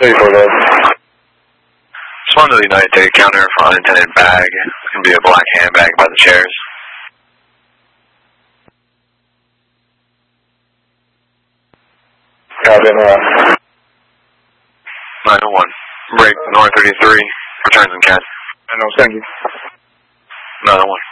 34 days. Just wanted to United take a counter for unintended bag. It's going to be a black handbag by the chairs. Copy on the left. 901. Break, north 33. Returns in CAD. I know, thank you. 901.